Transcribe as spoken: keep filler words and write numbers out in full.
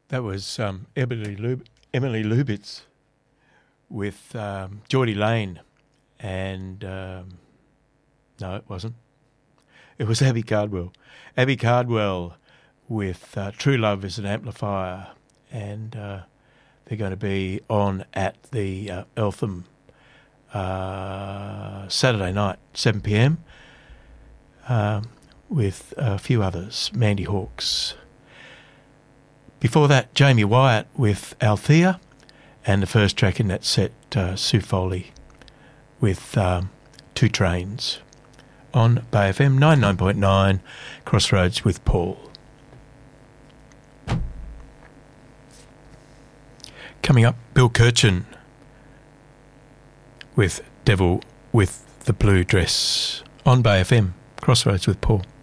That was um, Emily, Lub- Emily Lubitz with um, Geordie Lane and... Um, no, it wasn't. It was Abby Cardwell. Abby Cardwell with uh, True Love is an Amplifier, and uh, they're going to be on at the uh, Eltham uh, Saturday night, seven p m, um, with a few others, Mandy Hawks. Before that, Jamie Wyatt with Althea, and the first track in that set, uh, Sue Foley with um, Two Trains on Bay F M ninety-nine point nine, Crossroads with Paul. Coming up, Bill Kirchen with Devil with the Blue Dress on Bay F M, Crossroads with Paul.